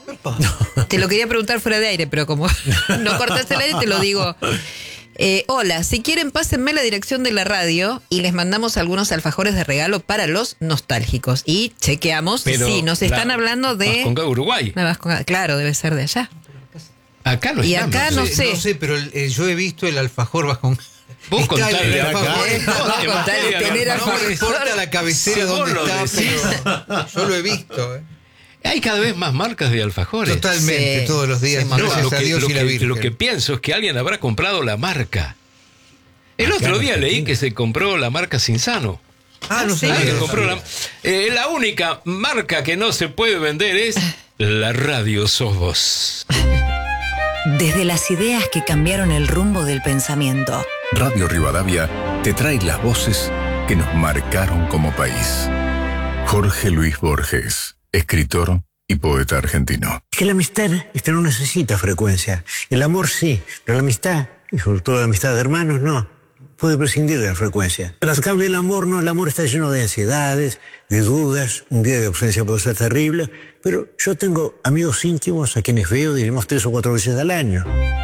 Te lo quería preguntar fuera de aire, pero como no cortaste el aire, te lo digo. Hola, si quieren pásenme la dirección de la radio y les mandamos algunos alfajores de regalo para los nostálgicos. Y chequeamos, pero sí, nos están hablando de... Vasconga, Uruguay. Claro, debe ser de allá. Acá lo y están. acá no sé. No sé, pero yo he visto el alfajor Vasconga. Vos contale acá. Tener No me alfajor. importa la cabecera Si vos donde lo está, decís. pero yo lo he visto. Hay cada vez más marcas de alfajores. Totalmente, Sí. todos los días. Sí, Gracias lo a que, Dios lo y la que- Virgen. lo que pienso es que alguien habrá comprado la marca. El Acá otro en día leí Argentina. que se compró la marca Cinzano. No sí. sabía, Alguien no compró sabía. la única marca que no se puede vender es la radio sos vos. Desde las ideas que cambiaron el rumbo del pensamiento. Radio Rivadavia te trae las voces que nos marcaron como país. Jorge Luis Borges, escritor y poeta argentino. Que la amistad no necesita frecuencia. El amor sí, pero la amistad, y sobre todo la amistad de hermanos, no. Puede prescindir de la frecuencia. Pero en cambio el amor no, el amor está lleno de ansiedades, de dudas, un día de ausencia puede ser terrible, pero yo tengo amigos íntimos a quienes veo, diremos 3 o 4 veces al año.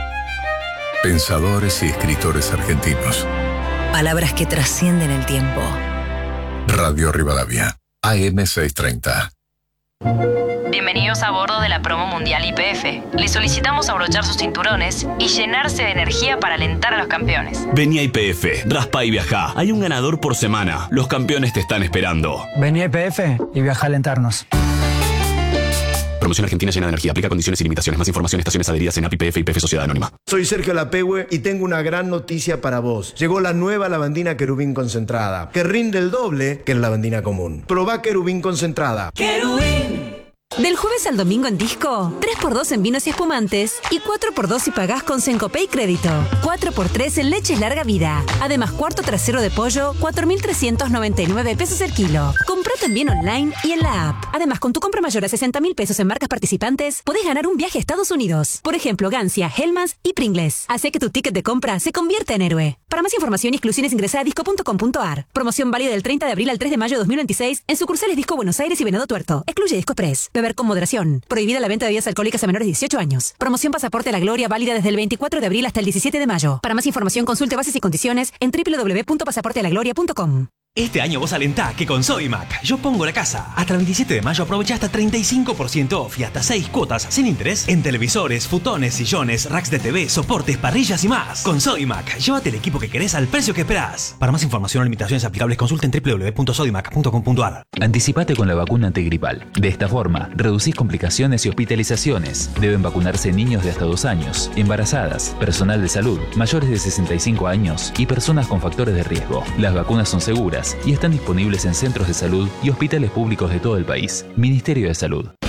Pensadores y escritores argentinos. Palabras que trascienden el tiempo. Radio Rivadavia, AM 630. Bienvenidos a bordo de la promo mundial YPF. Les solicitamos abrochar sus cinturones y llenarse de energía para alentar a los campeones. Vení a YPF, raspa y viajá. Hay un ganador por semana. Los campeones te están esperando. Vení a YPF y viaja a alentarnos. Promoción Argentina llena de energía. Aplica condiciones y limitaciones. Más información, estaciones adheridas en APIPF y YPF Sociedad Anónima. Soy Sergio Lapehue y tengo una gran noticia para vos. Llegó la nueva lavandina Querubín concentrada, que rinde el doble que la lavandina común. Probá Querubín concentrada. Del jueves al domingo en Disco, 3x2 en vinos y espumantes y 4x2 si pagás con Sencopay Crédito. 4x3 en leches larga vida. Además, cuarto trasero de pollo, 4.399 pesos el kilo. Comprá también online y en la app. Además, con tu compra mayor a 60.000 pesos en marcas participantes, podés ganar un viaje a Estados Unidos. Por ejemplo, Gancia, Hellmann's y Pringles. Hace que tu ticket de compra se convierta en héroe. Para más información y exclusiones ingresá a disco.com.ar. Promoción válida del 30 de abril al 3 de mayo de 2026 en sucursales Disco Buenos Aires y Venado Tuerto. Excluye Disco Express. Beber con moderación. Prohibida la venta de bebidas alcohólicas a menores de 18 años. Promoción Pasaporte a la Gloria válida desde el 24 de abril hasta el 17 de mayo. Para más información consulte bases y condiciones en www.pasaportealagloria.com. Este año vos alentá que con Sodimac yo pongo la casa. Hasta el 27 de mayo aprovecha hasta 35% off y hasta 6 cuotas sin interés en televisores, futones, sillones, racks de TV, soportes, parrillas y más. Con Sodimac, llévate el equipo que querés al precio que esperás. Para más información o limitaciones aplicables consulten www.sodimac.com.ar. Anticipate con la vacuna antigripal. De esta forma, reducís complicaciones y hospitalizaciones. Deben vacunarse niños de hasta 2 años, embarazadas, personal de salud, mayores de 65 años y personas con factores de riesgo. Las vacunas son seguras y están disponibles en centros de salud y hospitales públicos de todo el país. Ministerio de Salud.